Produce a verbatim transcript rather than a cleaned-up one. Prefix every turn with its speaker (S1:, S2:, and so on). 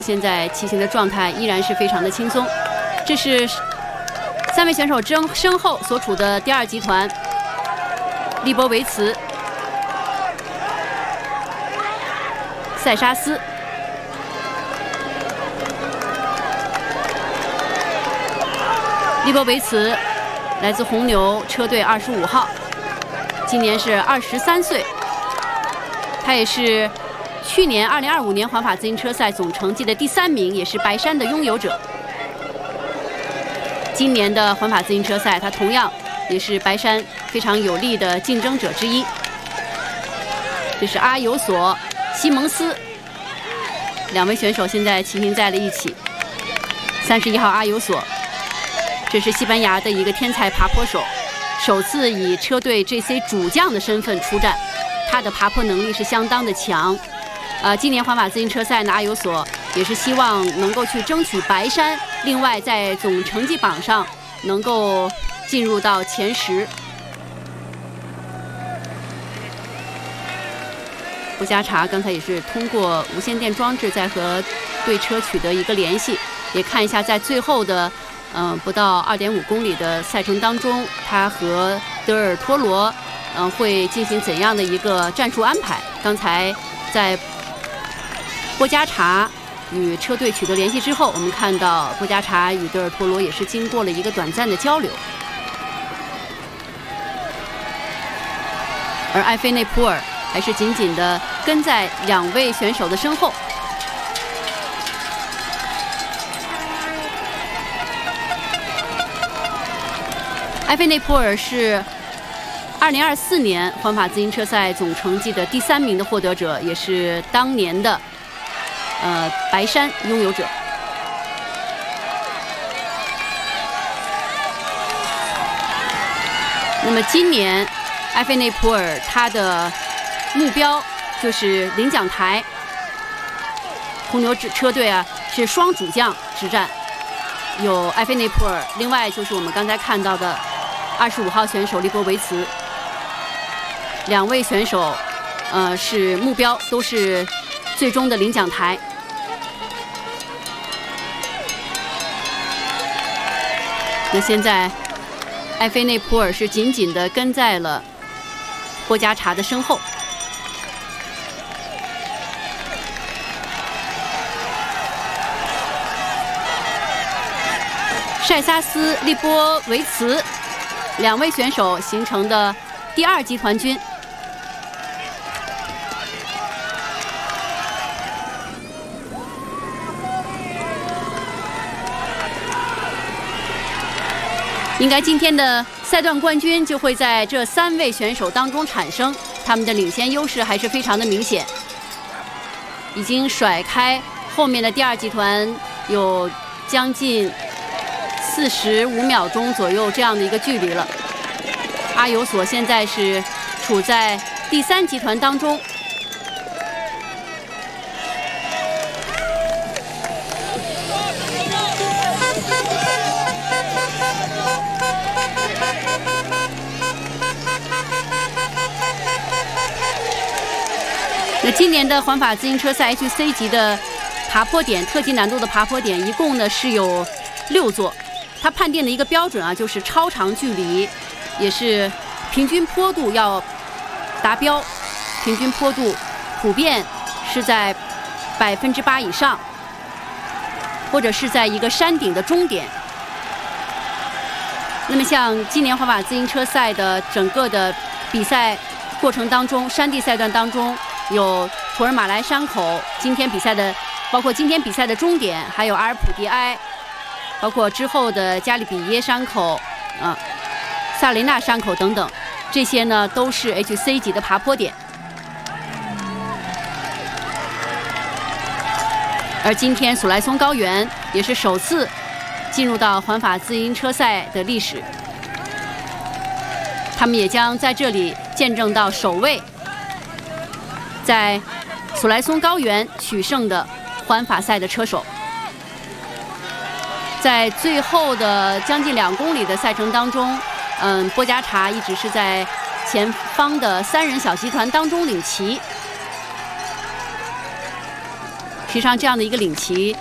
S1: 现在骑行的状态依然是非常的轻松。这是三位选手身身后所处的第二集团，利波维茨、塞沙斯。 利波维茨来自红牛车队二十五号，今年是二十三岁。他也是去年二零二五年环法自行车赛总成绩的第三名，也是白衫的拥有者。今年的环法自行车赛，他同样也是白衫非常有力的竞争者之一。这是阿尤索、西蒙斯两位选手现在骑行在了一起。三十一号阿尤索。 这是西班牙的一个天才爬坡手，首次以车队 G C 主将的身份出战，他的爬坡能力是相当的强。呃，今年环法自行车赛呢，阿尤索也是希望能够去争取白衫，另外在总成绩榜上能够进入到前十。布加查刚才也是通过无线电装置在和对车取得一个联系，也看一下在最后的。 嗯，不到二点五公里的赛程当中，他和德尔托罗，嗯，会进行怎样的一个战术安排？刚才在波加查与车队取得联系之后，我们看到波加查与德尔托罗也是经过了一个短暂的交流，而埃菲内普尔还是紧紧地跟在两位选手的身后。 埃菲内普尔是二零二四年环法自行车赛总成绩的第三名的获得者，也是当年的呃白衫拥有者。那么今年埃菲内普尔他的目标就是领奖台。红牛车队啊是双主将之战，有埃菲内普尔，另外就是我们刚才看到的。 二十五号选手利波维茨，两位选手，呃，是目标都是最终的领奖台。那现在，埃菲内普尔是紧紧地跟在了波加查的身后。塞沙斯、利波维茨。 两位选手形成的第二集团军，应该今天的赛段冠军就会在这三位选手当中产生，他们的领先优势还是非常的明显，已经甩开后面的第二集团有将近。 四十五秒钟左右这样的一个距离了。阿尤索现在是处在第三集团当中。那今年的环法自行车赛 H C 级的爬坡点，特级难度的爬坡点，一共呢是有六座。 它判定的一个标准啊，就是超长距离，也是平均坡度要达标，平均坡度普遍是在百分之八以上，或者是在一个山顶的终点。那么像今年环法自行车赛的整个的比赛过程当中，山地赛段当中有图尔马莱山口，今天比赛的包括今天比赛的终点，还有阿尔普迪埃。 包括之后的加利比耶山口、啊、萨雷纳山口等等，这些呢都是 H C 级的爬坡点。而今天索莱松高原也是首次进入到环法自行车赛的历史，他们也将在这里见证到首位在索莱松高原取胜的环法赛的车手。 在最后的将近两公里的赛程当中，嗯，波加查一直是在前方的三人小集团当中领骑。 实际上，这样的一个领旗